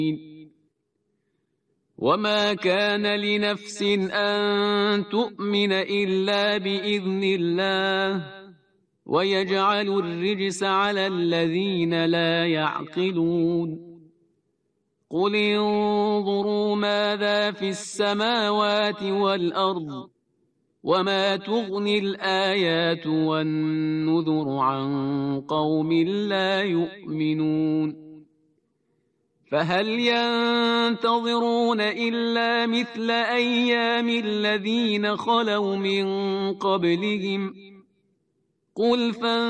وما كان لنفس أن تؤمن إلا بإذن الله ويجعل الرجس على الذين لا يعقلون قل انظروا ماذا في السماوات والأرض وما تغني الآيات والنذر عن قوم لا يؤمنون فهل ينتظرون إلا مثل أيام الذين خلوا من قبلهم قل